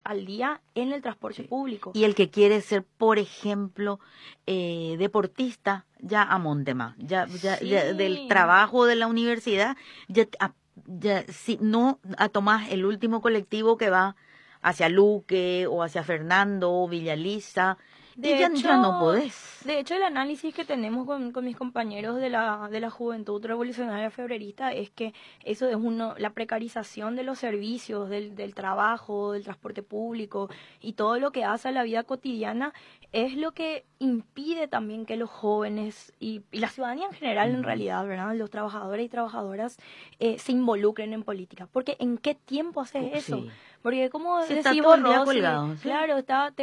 al día en el transporte público. Y el que quiere ser, por ejemplo, deportista, ya a Montema, ya del trabajo de la universidad, ya si no tomás el último colectivo que va hacia Luque o hacia Fernando o Villa Lisa, ya no podés. De hecho, el análisis que tenemos con mis compañeros de la Juventud Revolucionaria Febrerista es que eso es la precarización de los servicios, del trabajo, del transporte público y todo lo que hace a la vida cotidiana es lo que impide también que los jóvenes y la ciudadanía en general, en realidad, ¿verdad? Los trabajadores y trabajadoras se involucren en política. Porque ¿en qué tiempo haces eso? Sí. Porque como Se decís está todo el vos, día Rosy, colgado, ¿sí? claro,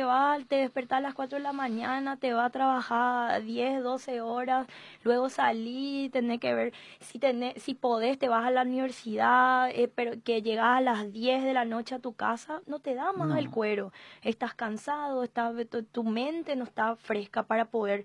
te despertás a las 4 de la mañana, te vas a trabajar 10, 12 horas, luego salís, tenés que ver si podés, te vas a la universidad, pero que llegás a las 10 de la noche a tu casa, no te da más el cuero. Estás cansado, tu mente no está fresca para poder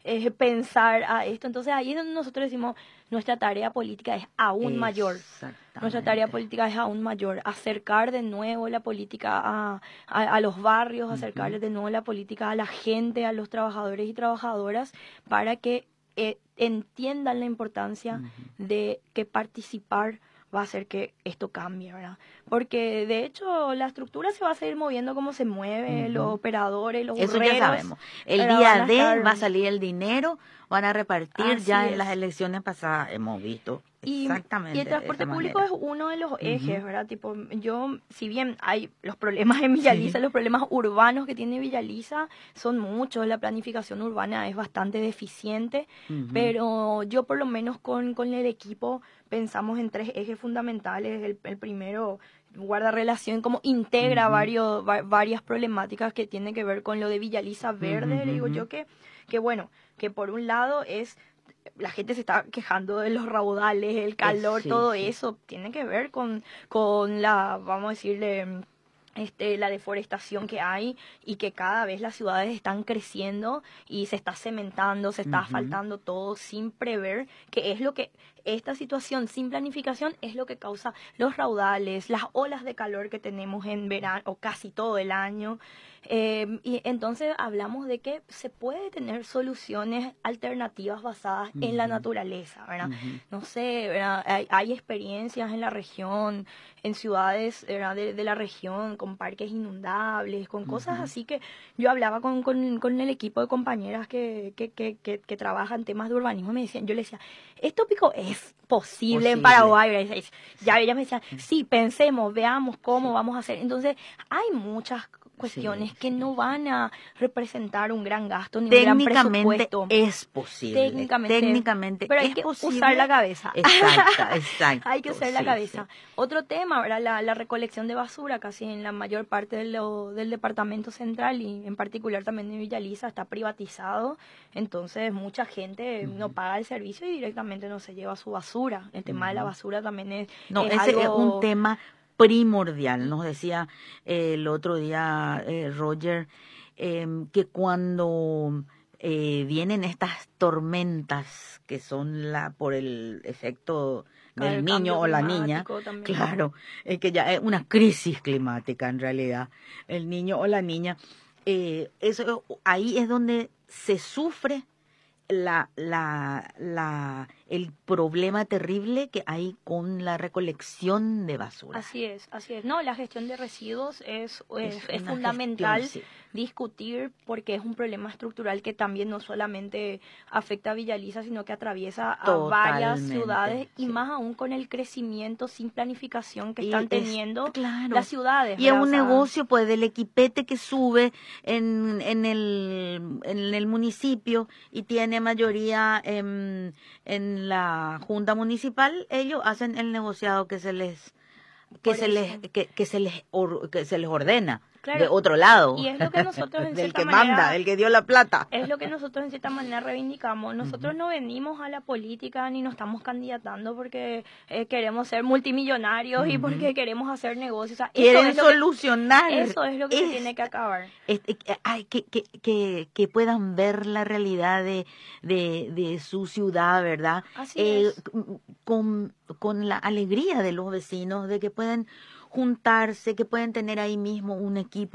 pensar a esto. Entonces ahí es donde nosotros decimos, nuestra tarea política es aún mayor. Nuestra tarea política es aún mayor, acercar de nuevo la política a los barrios, acercarle de nuevo la política a la gente, a los trabajadores y trabajadoras, para que entiendan la importancia de que participar va a hacer que esto cambie, ¿verdad? Porque de hecho la estructura se va a seguir moviendo como se mueve, los operadores, los eso burreros, ya sabemos. El día D va a salir el dinero, van a repartir, ya en las elecciones pasadas hemos visto exactamente. Y el transporte público es uno de los ejes, ¿verdad? Tipo, si bien hay los problemas en Villa Lisa, los problemas urbanos que tiene Villa Lisa son muchos, la planificación urbana es bastante deficiente, pero yo por lo menos con el equipo pensamos en 3 ejes fundamentales. El primero guarda relación, como integra varias problemáticas que tienen que ver con lo de Villa Lisa Verde. Le digo yo que bueno, que por un lado es la gente se está quejando de los raudales, el calor, todo eso tiene que ver con la, vamos a decirle, la deforestación que hay y que cada vez las ciudades están creciendo y se está cementando, se está asfaltando todo sin prever que es lo que esta situación sin planificación es lo que causa los raudales, las olas de calor que tenemos en verano o casi todo el año. Y entonces hablamos de que se puede tener soluciones alternativas basadas en la naturaleza, ¿verdad? No sé, ¿verdad? Hay experiencias en la región, en ciudades, ¿verdad? de la región, con parques inundables, con cosas así que yo hablaba con el equipo de compañeras que trabajan temas de urbanismo, yo les decía, esto pico es posible en Paraguay, ¿verdad? Ya ellas me decían, sí, pensemos, veamos cómo vamos a hacer. Entonces hay muchas cuestiones que no van a representar un gran gasto ni un gran presupuesto. Es posible. Técnicamente pero hay es que posible. usar la cabeza. Exacto. Hay que usar la cabeza. Otro tema, ¿verdad? La recolección de basura, casi en la mayor parte del departamento central y en particular también en Villa Lisa está privatizado. Entonces mucha gente no paga el servicio y directamente no se lleva su basura. El tema de la basura también es ese es un tema primordial. Nos decía el otro día Roger que cuando vienen estas tormentas que son por el efecto del niño o la niña, también. Claro, que ya es una crisis climática en realidad, el niño o la niña, ahí es donde se sufre el problema terrible que hay con la recolección de basura. Así es. No, la gestión de residuos es fundamental discutir porque es un problema estructural que también no solamente afecta a Villa Lisa, sino que atraviesa a varias ciudades y más aún con el crecimiento sin planificación que están teniendo las ciudades. Y es un negocio, pues, del equipete que sube en el municipio y tiene mayoría en la junta municipal, ellos hacen el negociado que se les ordena de otro lado. Y es lo que nosotros en del cierta que manera, manda, el que dio la plata. Es lo que nosotros en cierta manera reivindicamos. Nosotros no venimos a la política ni nos estamos candidatando porque queremos ser multimillonarios y porque queremos hacer negocios. O sea, quieren solucionar. Eso es lo que se tiene que acabar. Que puedan ver la realidad de su ciudad, ¿verdad? Así es. Con la alegría de los vecinos, de que pueden juntarse, que pueden tener ahí mismo un equipo